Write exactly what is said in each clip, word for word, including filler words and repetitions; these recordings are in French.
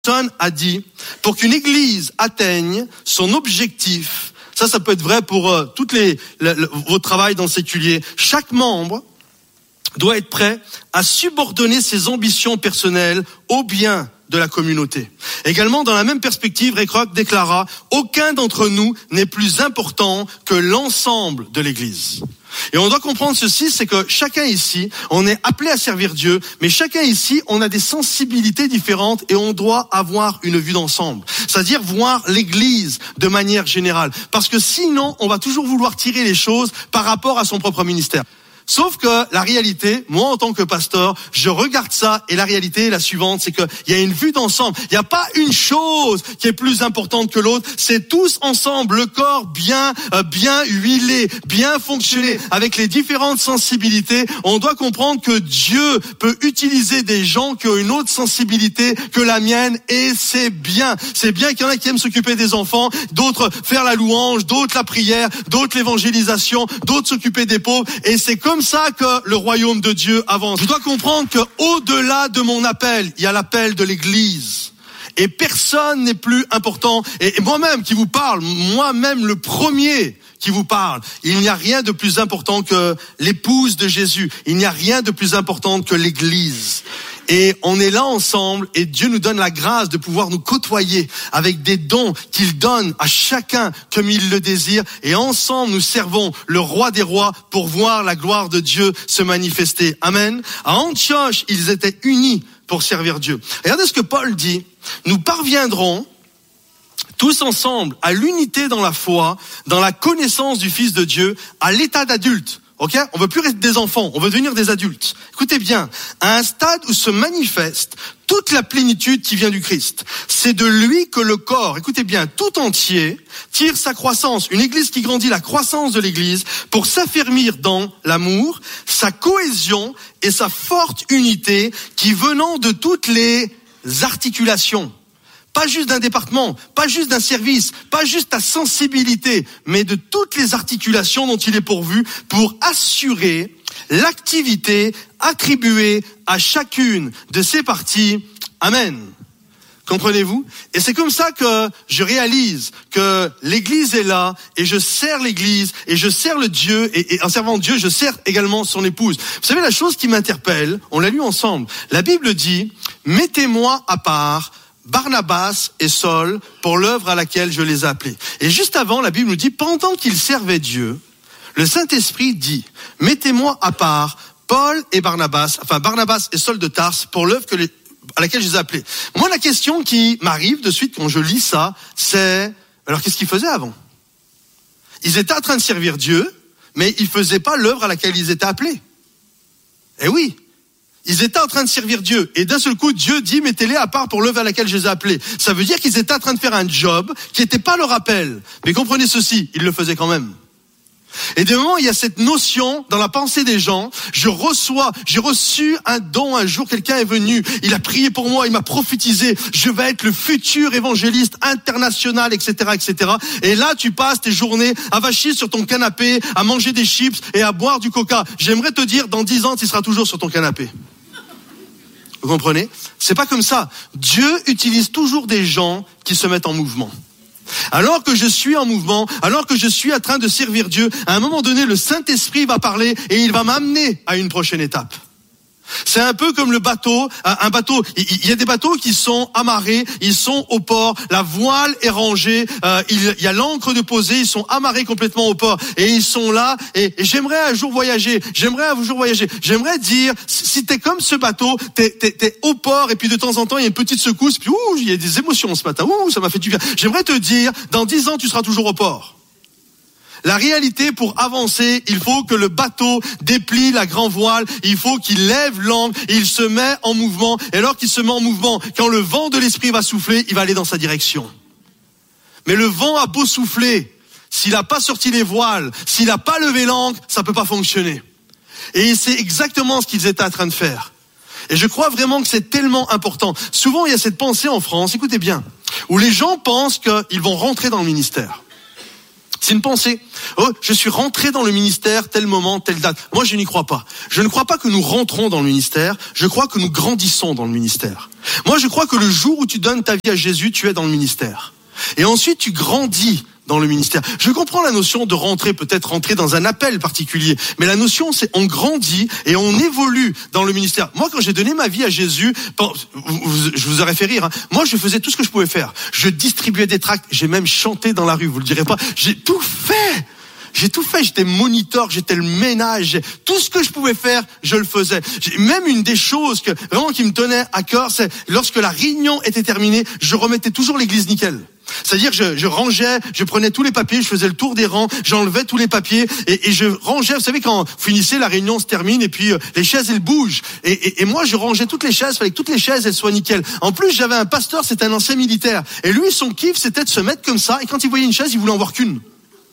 Personne a dit, pour qu'une église atteigne son objectif, ça, ça peut être vrai pour euh, toutes les, le, le, vos travails dans le séculier, chaque membre doit être prêt à subordonner ses ambitions personnelles au bien de la communauté. Également, dans la même perspective, Ray Kroc déclara « Aucun d'entre nous n'est plus important que l'ensemble de l'Église ». Et on doit comprendre ceci, c'est que chacun ici, on est appelé à servir Dieu, mais chacun ici, on a des sensibilités différentes et on doit avoir une vue d'ensemble. C'est-à-dire voir l'Église de manière générale. Parce que sinon, on va toujours vouloir tirer les choses par rapport à son propre ministère. Sauf que la réalité, moi en tant que pasteur, je regarde ça et la réalité est la suivante, c'est qu'il y a une vue d'ensemble. Il n'y a pas une chose qui est plus importante que l'autre. C'est tous ensemble, le corps bien, euh, bien huilé, bien fonctionné, avec les différentes sensibilités. On doit comprendre que Dieu peut utiliser des gens qui ont une autre sensibilité que la mienne et c'est bien. C'est bien qu'il y en a qui aiment s'occuper des enfants, d'autres faire la louange, d'autres la prière, d'autres l'évangélisation, d'autres s'occuper des pauvres et c'est comme C'est comme ça que le royaume de Dieu avance. Je dois comprendre que au-delà de mon appel, il y a l'appel de l'Église. Et personne n'est plus important. Et moi-même qui vous parle, moi-même le premier qui vous parle, il n'y a rien de plus important que l'épouse de Jésus. Il n'y a rien de plus important que l'Église. Et on est là ensemble et Dieu nous donne la grâce de pouvoir nous côtoyer avec des dons qu'il donne à chacun comme il le désire. Et ensemble, nous servons le roi des rois pour voir la gloire de Dieu se manifester. Amen. À Antioche, ils étaient unis pour servir Dieu. Regardez ce que Paul dit. Nous parviendrons tous ensemble à l'unité dans la foi, dans la connaissance du Fils de Dieu, à l'état d'adulte. Ok, on veut plus rester des enfants, on veut devenir des adultes. Écoutez bien, à un stade où se manifeste toute la plénitude qui vient du Christ. C'est de lui que le corps, écoutez bien, tout entier tire sa croissance. Une église qui grandit, la croissance de l'église, pour s'affermir dans l'amour, sa cohésion et sa forte unité qui venant de toutes les articulations. Pas juste d'un département, pas juste d'un service, pas juste ta sensibilité, mais de toutes les articulations dont il est pourvu pour assurer l'activité attribuée à chacune de ces parties. Amen. Comprenez-vous? Et c'est comme ça que je réalise que l'Église est là et je sers l'Église et je sers le Dieu et, et en servant Dieu, je sers également son épouse. Vous savez, la chose qui m'interpelle, on l'a lu ensemble, la Bible dit « Mettez-moi à part Barnabas et Saul pour l'œuvre à laquelle je les ai appelés. » Et juste avant, la Bible nous dit, pendant qu'ils servaient Dieu, le Saint-Esprit dit, mettez-moi à part Paul et Barnabas, enfin Barnabas et Saul de Tarse pour l'œuvre que les, à laquelle je les ai appelés. Moi, la question qui m'arrive de suite quand je lis ça, c'est, alors qu'est-ce qu'ils faisaient avant? Ils étaient en train de servir Dieu, mais ils faisaient pas l'œuvre à laquelle ils étaient appelés. Eh oui. Ils étaient en train de servir Dieu. Et d'un seul coup, Dieu dit, mettez-les à part pour l'œuvre à laquelle je les ai appelés. Ça veut dire qu'ils étaient en train de faire un job qui n'était pas leur appel. Mais comprenez ceci, ils le faisaient quand même. Et de moment, il y a cette notion dans la pensée des gens, je reçois, j'ai reçu un don un jour, quelqu'un est venu, il a prié pour moi, il m'a prophétisé, je vais être le futur évangéliste international, et cetera, et cetera. Et là, tu passes tes journées à vacher sur ton canapé, à manger des chips et à boire du coca. J'aimerais te dire, dans dix ans, tu seras toujours sur ton canapé. Vous comprenez? C'est pas comme ça. Dieu utilise toujours des gens qui se mettent en mouvement. Alors que je suis en mouvement, alors que je suis en train de servir Dieu, à un moment donné, le Saint-Esprit va parler et il va m'amener à une prochaine étape. C'est un peu comme le bateau, un bateau, il y a des bateaux qui sont amarrés, ils sont au port, la voile est rangée, euh, il y a l'ancre de posée, ils sont amarrés complètement au port et ils sont là et, et j'aimerais un jour voyager, j'aimerais un jour voyager, j'aimerais dire, si t'es comme ce bateau, t'es, t'es, t'es au port et puis de temps en temps il y a une petite secousse, puis ouh, il y a des émotions ce matin, ouh, ça m'a fait du bien. J'aimerais te dire, dans dix ans tu seras toujours au port. La réalité, pour avancer, il faut que le bateau déplie la grand voile, il faut qu'il lève l'ancre, il se met en mouvement, et alors qu'il se met en mouvement, quand le vent de l'esprit va souffler, il va aller dans sa direction. Mais le vent a beau souffler, s'il n'a pas sorti les voiles, s'il n'a pas levé l'ancre, ça peut pas fonctionner. Et c'est exactement ce qu'ils étaient en train de faire. Et je crois vraiment que c'est tellement important. Souvent, il y a cette pensée en France, écoutez bien, où les gens pensent qu'ils vont rentrer dans le ministère. C'est une pensée. Oh, je suis rentré dans le ministère tel moment, telle date. Moi, je n'y crois pas. Je ne crois pas que nous rentrons dans le ministère. Je crois que nous grandissons dans le ministère. Moi, je crois que le jour où tu donnes ta vie à Jésus, tu es dans le ministère. Et ensuite, tu grandis dans le ministère. Je comprends la notion de rentrer, peut-être rentrer dans un appel particulier. Mais la notion, c'est on grandit et on évolue dans le ministère. Moi, quand j'ai donné ma vie à Jésus, je vous aurais fait rire, hein. Moi, je faisais tout ce que je pouvais faire. Je distribuais des tracts. J'ai même chanté dans la rue, vous le direz pas. J'ai tout fait. J'ai tout fait, j'étais moniteur, j'étais le ménage, tout ce que je pouvais faire, je le faisais. J'ai, même une des choses que vraiment qui me tenait à cœur, c'est lorsque la réunion était terminée, je remettais toujours l'église nickel. C'est-à-dire je, je rangeais, je prenais tous les papiers, je faisais le tour des rangs, j'enlevais tous les papiers et, et je rangeais. Vous savez, quand vous finissez, la réunion se termine et puis euh, les chaises elles bougent. Et, et, et moi je rangeais toutes les chaises, fallait que toutes les chaises elles soient nickel. En plus j'avais un pasteur, c'était un ancien militaire. Et lui son kiff c'était de se mettre comme ça et quand il voyait une chaise, il voulait en voir qu'une.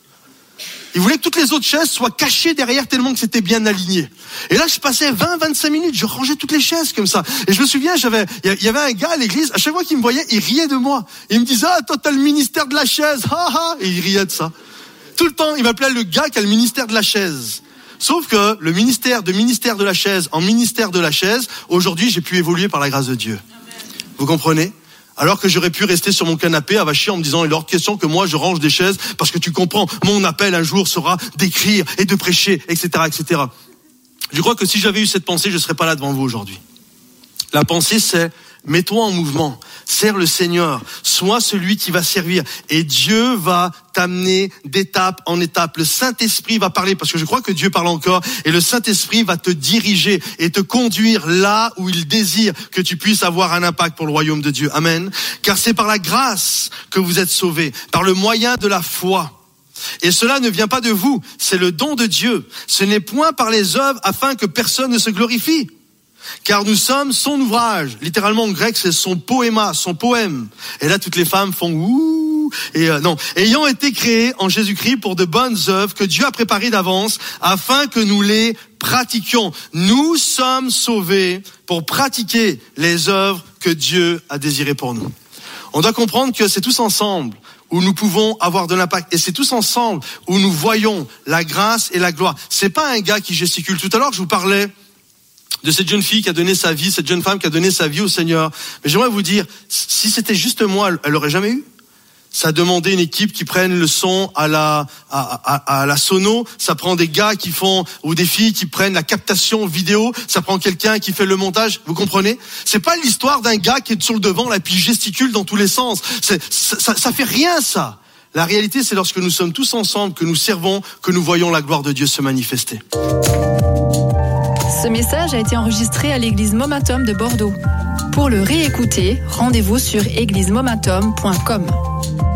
Il voulait que toutes les autres chaises soient cachées derrière tellement que c'était bien aligné. Et là, je passais vingt à vingt-cinq minutes, je rangeais toutes les chaises comme ça. Et je me souviens, j'avais, il y avait un gars à l'église, à chaque fois qu'il me voyait, il riait de moi. Il me disait, ah, toi, t'as le ministère de la chaise, ha, ha. Et il riait de ça. Tout le temps, il m'appelait le gars qui a le ministère de la chaise. Sauf que le ministère de ministère de la chaise en ministère de la chaise, aujourd'hui, j'ai pu évoluer par la grâce de Dieu. Vous comprenez? Alors que j'aurais pu rester sur mon canapé à vacher en me disant, il est hors de question que moi je range des chaises parce que tu comprends, mon appel un jour sera d'écrire et de prêcher, et cetera, et cetera. Je crois que si j'avais eu cette pensée, je ne serais pas là devant vous aujourd'hui. La pensée, c'est mets-toi en mouvement, sers le Seigneur, sois celui qui va servir et Dieu va t'amener d'étape en étape. Le Saint-Esprit va parler parce que je crois que Dieu parle encore et le Saint-Esprit va te diriger et te conduire là où il désire que tu puisses avoir un impact pour le royaume de Dieu. Amen. Car c'est par la grâce que vous êtes sauvés, par le moyen de la foi. Et cela ne vient pas de vous, c'est le don de Dieu. Ce n'est point par les œuvres afin que personne ne se glorifie. Car nous sommes son ouvrage. Littéralement en grec, c'est son poéma, son poème. Et là, toutes les femmes font ouh. Et euh, non, ayant été créés en Jésus-Christ pour de bonnes œuvres que Dieu a préparées d'avance, afin que nous les pratiquions. Nous sommes sauvés pour pratiquer les œuvres que Dieu a désirées pour nous. On doit comprendre que c'est tous ensemble où nous pouvons avoir de l'impact. Et c'est tous ensemble où nous voyons la grâce et la gloire. C'est pas un gars qui gesticule. Tout à l'heure, je vous parlais de cette jeune fille qui a donné sa vie, cette jeune femme qui a donné sa vie au Seigneur. Mais j'aimerais vous dire, si c'était juste moi, elle l'aurait jamais eu. Ça a demandé une équipe qui prenne le son à la à, à, à la sono. Ça prend des gars qui font ou des filles qui prennent la captation vidéo. Ça prend quelqu'un qui fait le montage. Vous comprenez? C'est pas l'histoire d'un gars qui est sur le devant là puis gesticule dans tous les sens. C'est, ça, ça, ça fait rien ça. La réalité, c'est lorsque nous sommes tous ensemble, que nous servons, que nous voyons la gloire de Dieu se manifester. Ce message a été enregistré à l'église Momentum de Bordeaux. Pour le réécouter, rendez-vous sur église momentum point com.